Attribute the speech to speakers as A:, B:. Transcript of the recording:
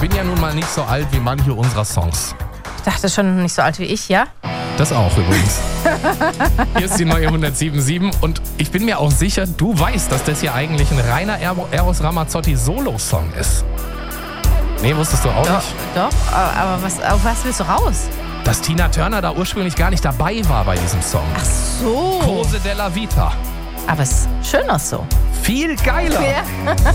A: bin ja nun mal nicht so alt wie manche unserer Songs.
B: Ich dachte schon nicht so alt wie ich, ja?
A: Das auch übrigens. Hier ist die neue 107.7 und ich bin mir auch sicher, du weißt, dass das hier eigentlich ein reiner Eros Ramazzotti Solo-Song ist. Nee, wusstest du auch nicht?
B: Doch, aber auf was willst du raus?
A: Dass Tina Turner da ursprünglich gar nicht dabei war bei diesem Song.
B: Ach so.
A: Cose della Vita.
B: Aber es ist schön auch so.
A: Viel geiler.
B: Ja.